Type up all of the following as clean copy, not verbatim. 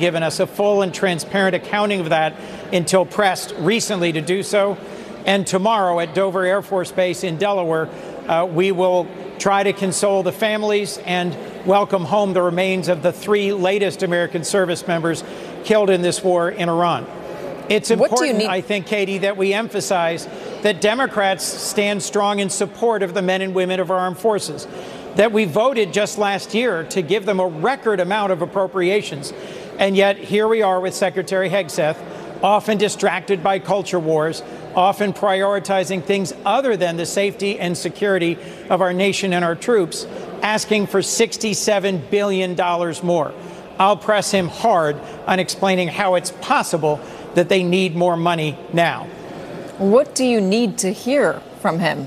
given us a full and transparent accounting of that until pressed recently to do so. And tomorrow at Dover Air Force Base in Delaware, we will try to console the families and welcome home the remains of the 3 latest American service members killed in this war in Iran. It's important, I think, Katie, that we emphasize that Democrats stand strong in support of the men and women of our armed forces, that we voted just last year to give them a record amount of appropriations. And yet here we are with Secretary Hegseth, often distracted by culture wars, often prioritizing things other than the safety and security of our nation and our troops, asking for $67 billion more. I'll press him hard on explaining how it's possible that they need more money now. What do you need to hear from him?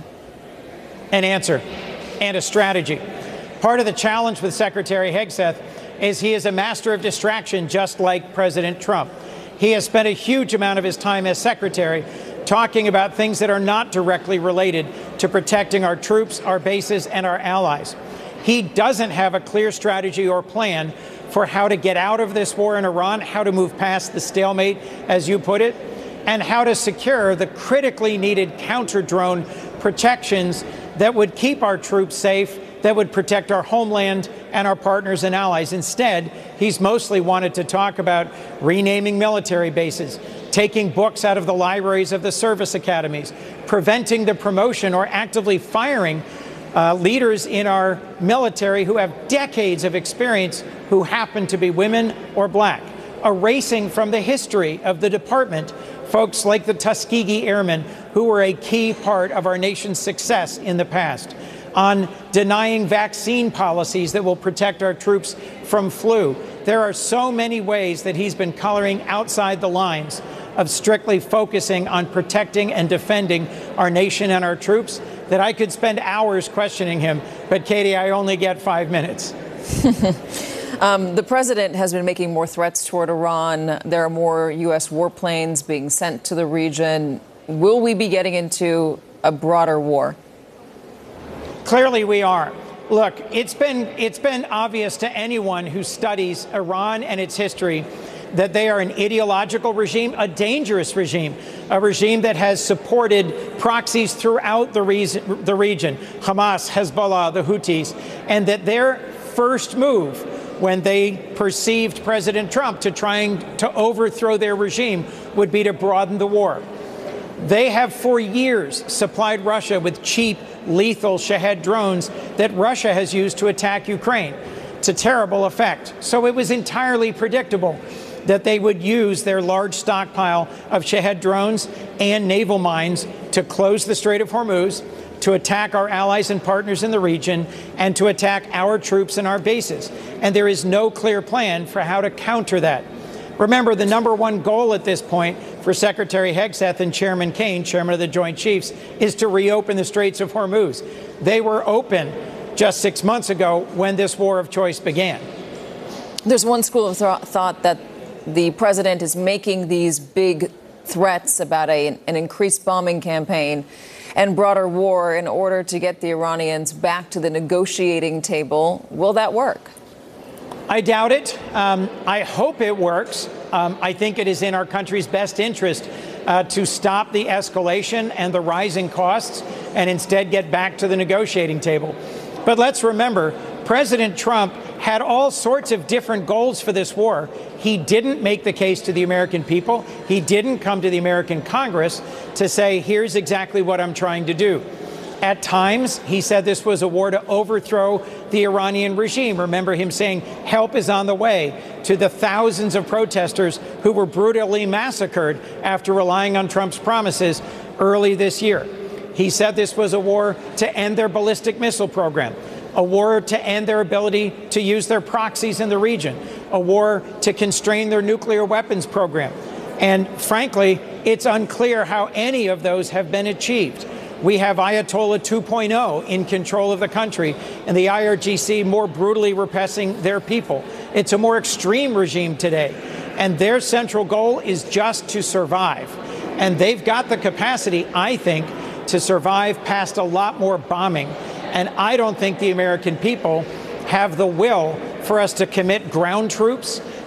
An answer and a strategy. Part of the challenge with Secretary Hegseth is he is a master of distraction, just like President Trump. He has spent a huge amount of his time as secretary talking about things that are not directly related to protecting our troops, our bases, and our allies. He doesn't have a clear strategy or plan for how to get out of this war in Iran, how to move past the stalemate, as you put it, and how to secure the critically needed counter-drone protections that would keep our troops safe, that would protect our homeland and our partners and allies. Instead, he's mostly wanted to talk about renaming military bases, taking books out of the libraries of the service academies, preventing the promotion or actively firing leaders in our military who have decades of experience who happen to be women or black, erasing from the history of the department folks like the Tuskegee Airmen who were a key part of our nation's success in the past, on denying vaccine policies that will protect our troops from flu. There are so many ways that he's been coloring outside the lines of strictly focusing on protecting and defending our nation and our troops that I could spend hours questioning him. But, Katie, I only get 5 minutes. The president has been making more threats toward Iran. There are more U.S. warplanes being sent to the region. Will we be getting into a broader war? Clearly we are. Look, it's been obvious to anyone who studies Iran and its history that they are an ideological regime, a dangerous regime, a regime that has supported proxies throughout the region, Hamas, Hezbollah, the Houthis, and that their first move when they perceived President Trump to trying to overthrow their regime would be to broaden the war. They have for years supplied Russia with cheap, lethal Shahed drones that Russia has used to attack Ukraine to terrible effect. So it was entirely predictable that they would use their large stockpile of Shahed drones and naval mines to close the Strait of Hormuz, to attack our allies and partners in the region, and to attack our troops and our bases. And there is no clear plan for how to counter that. Remember, the number one goal at this point for Secretary Hegseth and Chairman Kaine, chairman of the Joint Chiefs, is to reopen the Straits of Hormuz. They were open just 6 months ago when this war of choice began. There's one school of thought that the president is making these big threats about an increased bombing campaign and broader war in order to get the Iranians back to the negotiating table. Will that work? I doubt it. I hope it works. I think it is in our country's best interest to stop the escalation and the rising costs and instead get back to the negotiating table. But let's remember, President Trump had all sorts of different goals for this war. He didn't make the case to the American people. He didn't come to the American Congress to say, here's exactly what I'm trying to do. At times, he said this was a war to overthrow the Iranian regime. Remember him saying help is on the way to the thousands of protesters who were brutally massacred after relying on Trump's promises early this year. He said this was a war to end their ballistic missile program, a war to end their ability to use their proxies in the region, a war to constrain their nuclear weapons program. And frankly, it's unclear how any of those have been achieved. We have Ayatollah 2.0 in control of the country, and the IRGC more brutally repressing their people. It's a more extreme regime today, and their central goal is just to survive. And they've got the capacity, I think, to survive past a lot more bombing. And I don't think the American people have the will for us to commit ground troops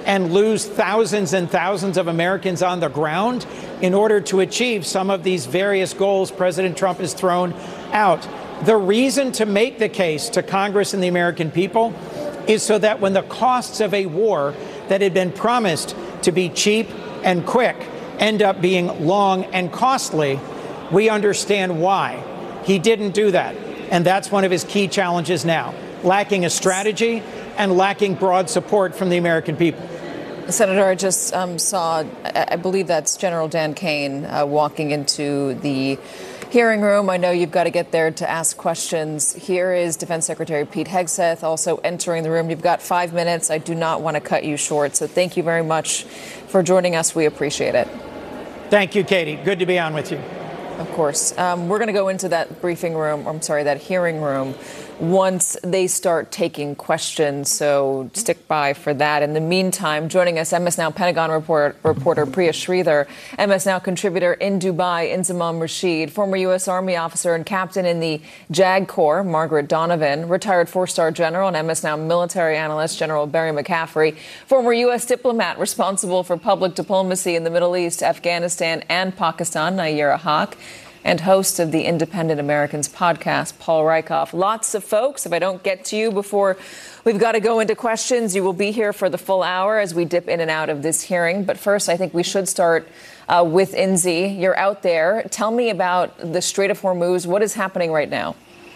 and lose thousands and thousands of Americans on the ground in order to achieve some of these various goals President Trump has thrown out. The reason to make the case to Congress and the American people is so that when the costs of a war that had been promised to be cheap and quick end up being long and costly, we understand why. He didn't do that. And that's one of his key challenges now, lacking a strategy and lacking broad support from the American people. Senator, I just saw, I believe that's General Dan Kane walking into the hearing room. I know you've got to get there to ask questions. Here is Defense Secretary Pete Hegseth also entering the room. You've got 5 minutes. I do not want to cut you short. So thank you very much for joining us. We appreciate it. Thank you, Katie. Good to be on with you. Of course. We're going to go into that that hearing room once they start taking questions. So stick by for that. In the meantime, joining us, MS Now Pentagon reporter Priya Sridhar, MS Now contributor in Dubai, Inzamam Rashid, former U.S. Army officer and captain in the JAG Corps, Margaret Donovan, retired four-star general and MS Now military analyst, General Barry McCaffrey, former U.S. diplomat responsible for public diplomacy in the Middle East, Afghanistan, and Pakistan, Nayyera Haq, and host of the Independent Americans podcast, Paul Rieckhoff. Lots of folks. If I don't get to you before we've got to go into questions, you will be here for the full hour as we dip in and out of this hearing. But first, I think we should start with Inzi. You're out there. Tell me about the Strait of Hormuz. What is happening right now?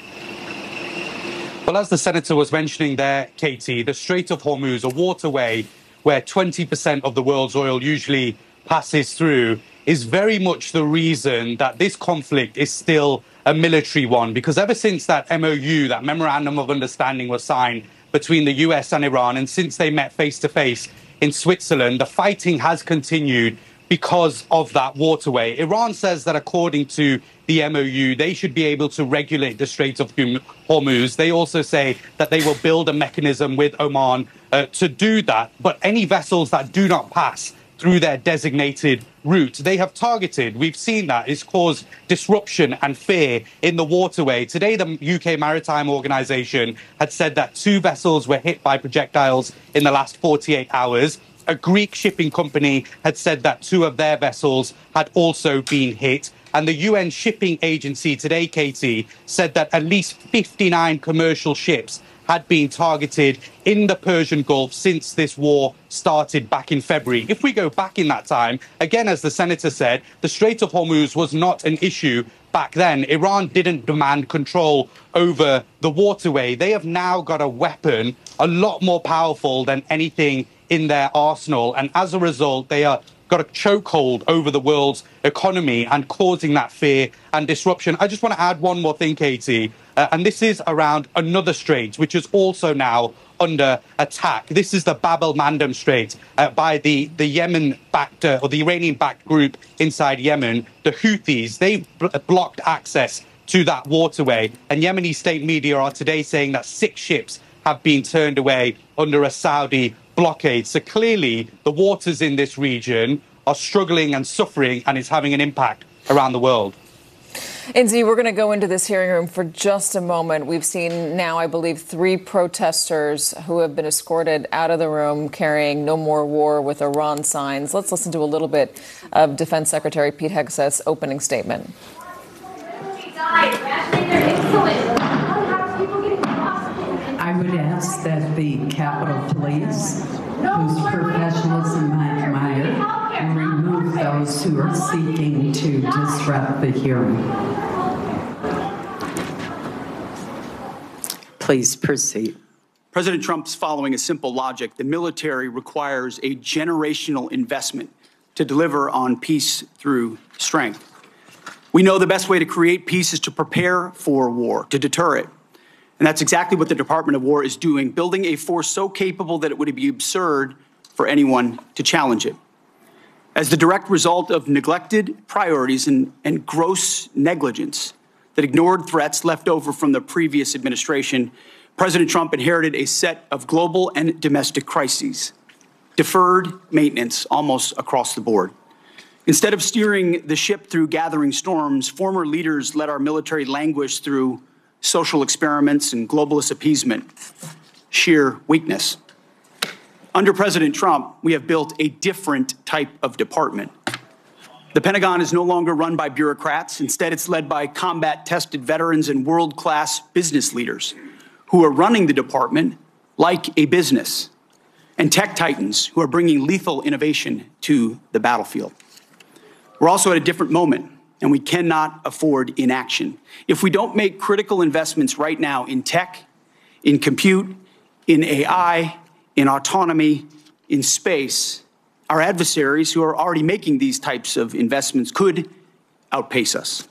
Well, as the senator was mentioning there, Katie, the Strait of Hormuz, a waterway where 20% of the world's oil usually passes through, is very much the reason that this conflict is still a military one. Because ever since that MOU, that Memorandum of Understanding, was signed between the US and Iran, and since they met face-to-face in Switzerland, the fighting has continued because of that waterway. Iran says that according to the MOU, they should be able to regulate the Strait of Hormuz. They also say that they will build a mechanism with Oman to do that. But any vessels that do not pass through their designated route, they have targeted. We've seen that. It's caused disruption and fear in the waterway. Today, the UK Maritime Organization had said that 2 vessels were hit by projectiles in the last 48 hours. A Greek shipping company had said that 2 of their vessels had also been hit. And the UN Shipping Agency today, Katie, said that at least 59 commercial ships had been targeted in the Persian Gulf since this war started back in February. If we go back in that time, again, as the senator said, the Strait of Hormuz was not an issue back then. Iran didn't demand control over the waterway. They have now got a weapon a lot more powerful than anything in their arsenal. And as a result, they are got a chokehold over the world's economy and causing that fear and disruption. I just want to add one more thing, Katie, and this is around another strait, which is also now under attack. This is the Bab el-Mandeb Strait by the Yemen-backed or the Iranian-backed group inside Yemen, the Houthis. They blocked access to that waterway, and Yemeni state media are today saying that 6 ships have been turned away under a Saudi blockade. So clearly, the waters in this region are struggling and suffering, and it's having an impact around the world. Inzi, we're going to go into this hearing room for just a moment. We've seen now, I believe, 3 protesters who have been escorted out of the room carrying "No More War with Iran" signs. Let's listen to a little bit of Defense Secretary Pete Hegseth's opening statement. I would ask that the Capitol Police, whose professionalism I admire, remove those who are seeking to disrupt the hearing. Please proceed. President Trump's following a simple logic. The military requires a generational investment to deliver on peace through strength. We know the best way to create peace is to prepare for war, to deter it. And that's exactly what the Department of War is doing, building a force so capable that it would be absurd for anyone to challenge it. As the direct result of neglected priorities and gross negligence that ignored threats left over from the previous administration, President Trump inherited a set of global and domestic crises, deferred maintenance almost across the board. Instead of steering the ship through gathering storms, former leaders let our military languish through social experiments and globalist appeasement. Sheer weakness. Under President Trump, we have built a different type of department. The Pentagon is no longer run by bureaucrats. Instead, it's led by combat-tested veterans and world-class business leaders who are running the department like a business, and tech titans who are bringing lethal innovation to the battlefield. We're also at a different moment, and we cannot afford inaction. If we don't make critical investments right now in tech, in compute, in AI, in autonomy, in space, our adversaries who are already making these types of investments could outpace us.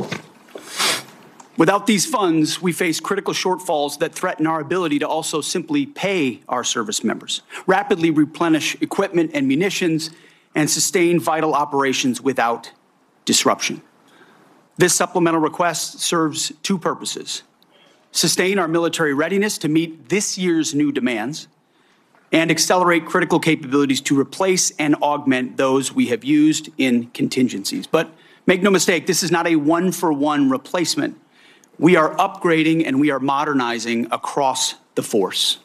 Without these funds, we face critical shortfalls that threaten our ability to also simply pay our service members, rapidly replenish equipment and munitions, and sustain vital operations without disruption. This supplemental request serves two purposes: sustain our military readiness to meet this year's new demands, and accelerate critical capabilities to replace and augment those we have used in contingencies. But make no mistake, this is not a one-for-one replacement. We are upgrading and we are modernizing across the force.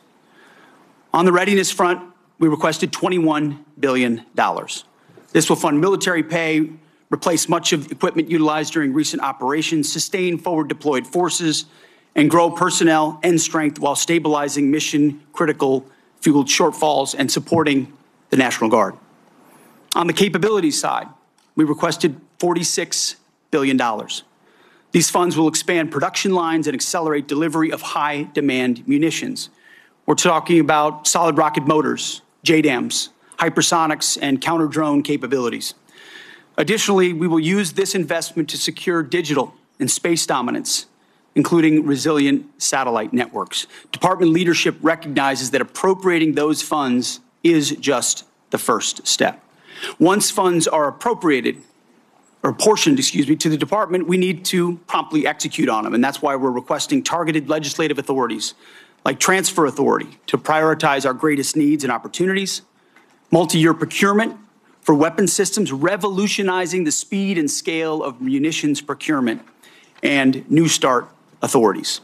On the readiness front, we requested $21 billion. This will fund military pay, replace much of the equipment utilized during recent operations, sustain forward-deployed forces, and grow personnel and strength while stabilizing mission-critical fueled shortfalls and supporting the National Guard. On the capabilities side, we requested $46 billion. These funds will expand production lines and accelerate delivery of high-demand munitions. We're talking about solid rocket motors, JDAMs, hypersonics, and counter-drone capabilities. Additionally, we will use this investment to secure digital and space dominance, including resilient satellite networks. Department leadership recognizes that appropriating those funds is just the first step. Once funds are appropriated, or apportioned, to the department, we need to promptly execute on them. And that's why we're requesting targeted legislative authorities, like transfer authority, to prioritize our greatest needs and opportunities, multi-year procurement for weapon systems, revolutionizing the speed and scale of munitions procurement, and New START authorities.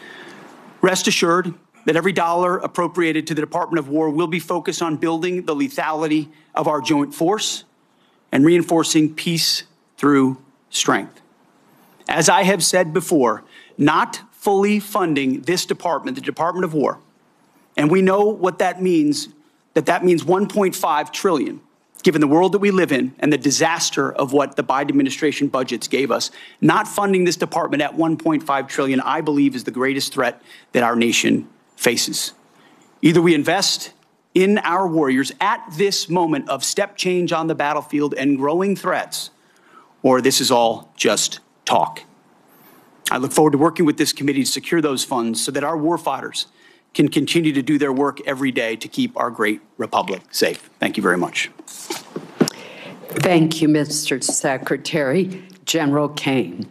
Rest assured that every dollar appropriated to the Department of War will be focused on building the lethality of our joint force and reinforcing peace through strength. As I have said before, not fully funding this department, the Department of War, and we know what that means, that means $1.5 trillion, given the world that we live in and the disaster of what the Biden administration budgets gave us. Not funding this department at $1.5 trillion, I believe, is the greatest threat that our nation faces. Either we invest in our warriors at this moment of step change on the battlefield and growing threats, or this is all just talk. I look forward to working with this committee to secure those funds so that our warfighters can continue to do their work every day to keep our great republic safe. Thank you very much. Thank you, Mr. Secretary. General Kane.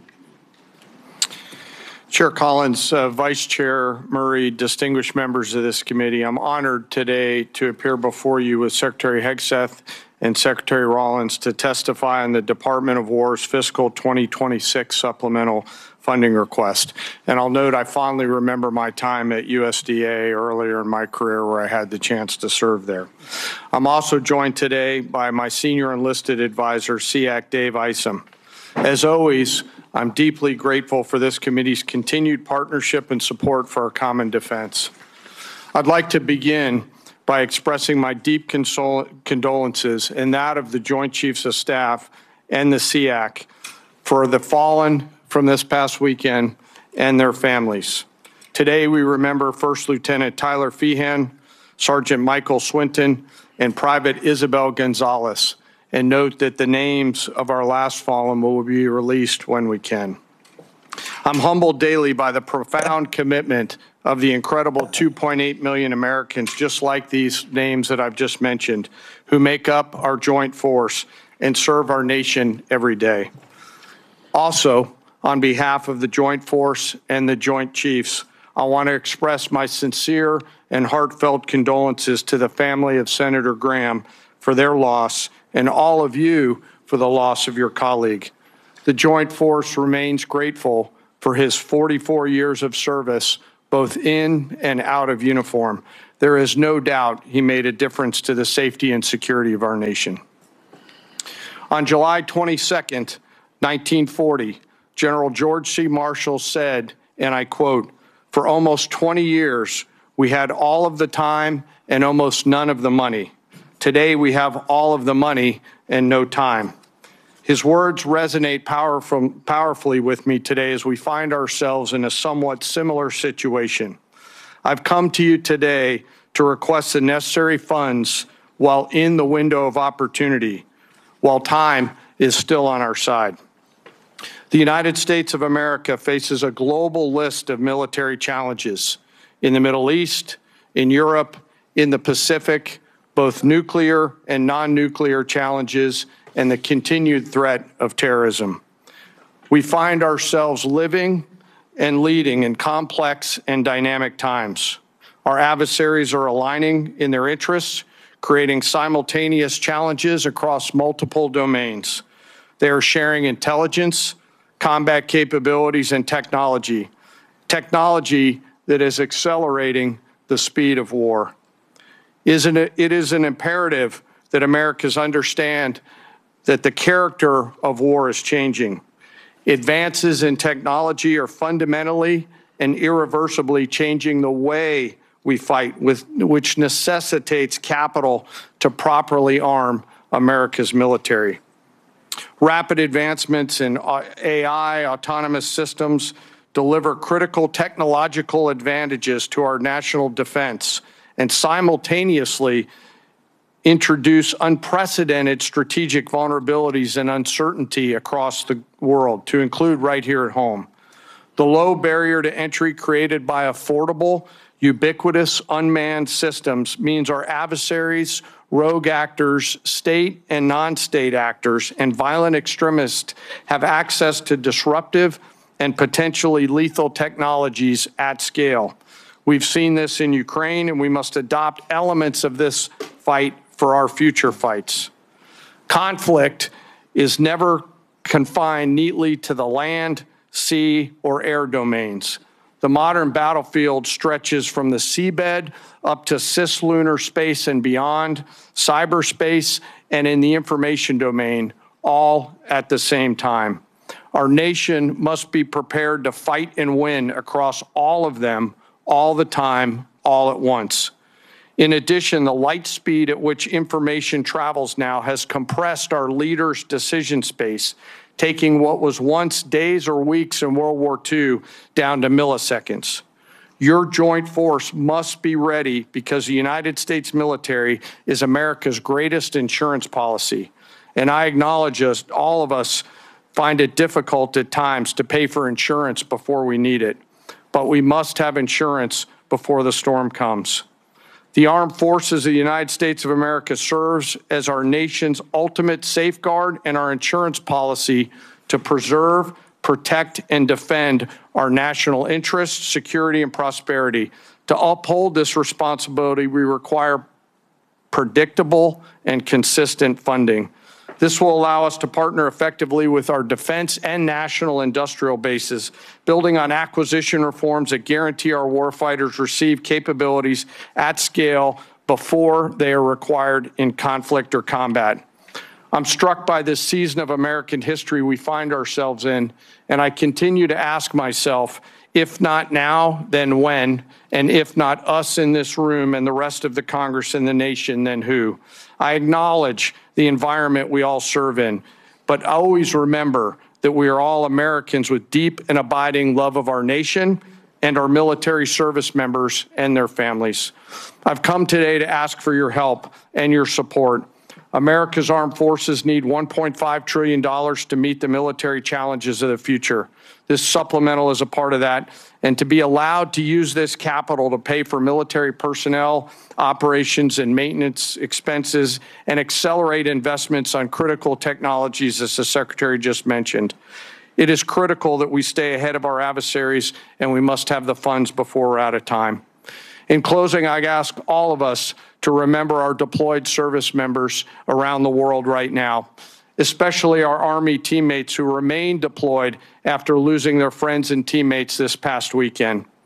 Chair Collins, Vice Chair Murray, distinguished members of this committee, I'm honored today to appear before you with Secretary Hegseth and Secretary Rollins to testify on the Department of War's fiscal 2026 supplemental funding request. And I'll note I fondly remember my time at USDA earlier in my career where I had the chance to serve there. I'm also joined today by my senior enlisted advisor, SEAC Dave Isom. As always, I'm deeply grateful for this committee's continued partnership and support for our common defense. I'd like to begin by expressing my deep condolences and that of the Joint Chiefs of Staff and the SEAC for the fallen from this past weekend and their families. Today, we remember First Lieutenant Tyler Feehan, Sergeant Michael Swinton, and Private Isabel Gonzalez, and note that the names of our last fallen will be released when we can. I'm humbled daily by the profound commitment of the incredible 2.8 million Americans, just like these names that I've just mentioned, who make up our joint force and serve our nation every day. Also, on behalf of the Joint Force and the Joint Chiefs, I want to express my sincere and heartfelt condolences to the family of Senator Graham for their loss and all of you for the loss of your colleague. The Joint Force remains grateful for his 44 years of service, both in and out of uniform. there is no doubt he made a difference to the safety and security of our nation. On July 22nd, 1940, General George C. Marshall said, and I quote, "For almost 20 years, we had all of the time and almost none of the money. Today, we have all of the money and no time." His words resonate powerfully with me today as we find ourselves in a somewhat similar situation. I've come to you today to request the necessary funds while in the window of opportunity, while time is still on our side. The United States of America faces a global list of military challenges in the Middle East, in Europe, in the Pacific, both nuclear and non-nuclear challenges, and the continued threat of terrorism. We find ourselves living and leading in complex and dynamic times. Our adversaries are aligning in their interests, creating simultaneous challenges across multiple domains. They are sharing intelligence, combat capabilities, and technology that is accelerating the speed of war. It is an imperative that Americans understand that the character of war is changing. Advances in technology are fundamentally and irreversibly changing the way we fight, which necessitates capital to properly arm America's military. Rapid advancements in AI, autonomous systems, deliver critical technological advantages to our national defense and simultaneously introduce unprecedented strategic vulnerabilities and uncertainty across the world, to include right here at home. The low barrier to entry created by affordable, ubiquitous, unmanned systems means our adversaries, rogue actors, state and non-state actors, and violent extremists have access to disruptive and potentially lethal technologies at scale. We've seen this in Ukraine, and we must adopt elements of this fight for our future fights. Conflict is never confined neatly to the land, sea, or air domains. The modern battlefield stretches from the seabed up to cislunar space and beyond, cyberspace, and in the information domain, all at the same time. Our nation must be prepared to fight and win across all of them, all the time, all at once. In addition, the light speed at which information travels now has compressed our leaders' decision space, taking what was once days or weeks in World War II down to milliseconds. Your joint force must be ready because the United States military is America's greatest insurance policy. And I acknowledge all of us find it difficult at times to pay for insurance before we need it. But we must have insurance before the storm comes. The armed forces of the United States of America serves as our nation's ultimate safeguard and our insurance policy to preserve, protect, and defend our national interests, security, and prosperity. To uphold this responsibility, we require predictable and consistent funding. This will allow us to partner effectively with our defense and national industrial bases, building on acquisition reforms that guarantee our warfighters receive capabilities at scale before they are required in conflict or combat. I'm struck by this season of American history we find ourselves in, and I continue to ask myself, if not now, then when? And if not us in this room and the rest of the Congress and the nation, then who? I acknowledge the environment we all serve in, but always remember that we are all Americans with deep and abiding love of our nation and our military service members and their families. I've come today to ask for your help and your support. America's armed forces need $1.5 trillion to meet the military challenges of the future. This supplemental is a part of that. And to be allowed to use this capital to pay for military personnel, operations, and maintenance expenses, and accelerate investments on critical technologies, as the Secretary just mentioned. It is critical that we stay ahead of our adversaries, and we must have the funds before we're out of time. In closing, I ask all of us to remember our deployed service members around the world right now, especially our Army teammates who remain deployed after losing their friends and teammates this past weekend.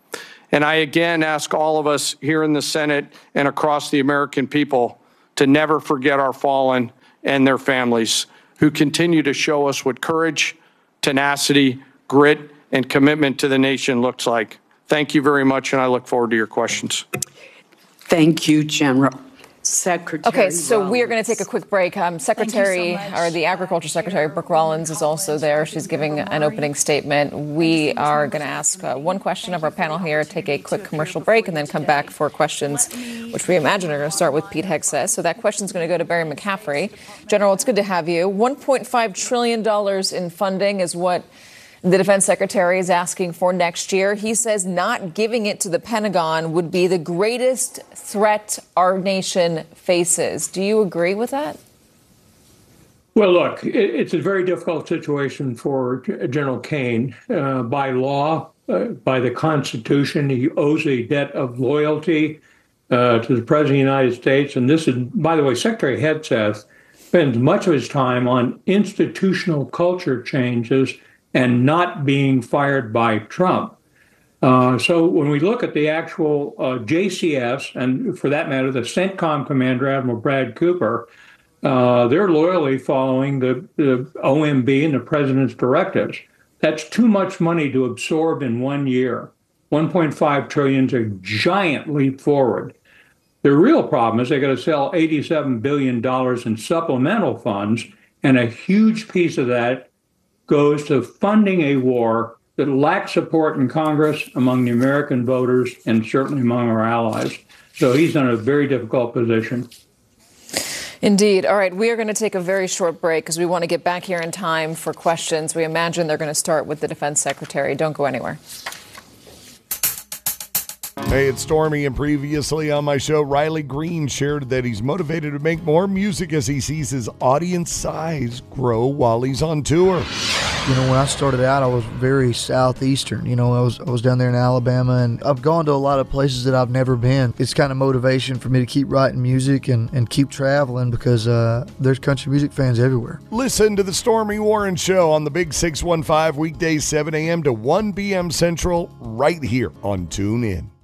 And I again ask all of us here in the Senate and across the American people to never forget our fallen and their families who continue to show us what courage, tenacity, grit, and commitment to the nation looks like. Thank you very much, and I look forward to your questions. Thank you, General. Secretary Okay, so Rollins. we are going to take a quick break. Secretary, or the Agriculture Secretary, Brooke Rollins, is also there. She's giving an opening statement. We are going to ask one question of our panel here, take a quick commercial break, and then come back for questions, which we imagine are going to start with Pete Hegseth. So that question is going to go to Barry McCaffrey. General, it's good to have you. $1.5 trillion in funding is what the defense secretary is asking for next year. He says not giving it to the Pentagon would be the greatest threat our nation faces. Do you agree with that? Well, look, it's a very difficult situation for General Kane. By law, by the Constitution, he owes a debt of loyalty to the President of the United States. And this is, by the way, Secretary Hegseth spends much of his time on institutional culture changes and not being fired by Trump. So when we look at the actual JCS, and for that matter, the CENTCOM commander, Admiral Brad Cooper, they're loyally following the OMB and the president's directives. That's too much money to absorb in 1 year. 1.5 trillion is a giant leap forward. The real problem is they got to sell $87 billion in supplemental funds, and a huge piece of that goes to funding a war that lacks support in Congress, among the American voters, and certainly among our allies. So he's in a very difficult position. Indeed. All right, we are going to take a very short break because we want to get back here in time for questions. We imagine they're going to start with the defense secretary. Don't go anywhere. Hey, it's Stormy, and previously on my show, Riley Green shared that he's motivated to make more music as he sees his audience size grow while he's on tour. You know, when I started out, I was very southeastern. You know, I was down there in Alabama, and I've gone to a lot of places that I've never been. It's kind of motivation for me to keep writing music and keep traveling because there's country music fans everywhere. Listen to the Stormy Warren Show on the Big 615 weekdays 7 a.m. to 1 p.m. Central right here on TuneIn.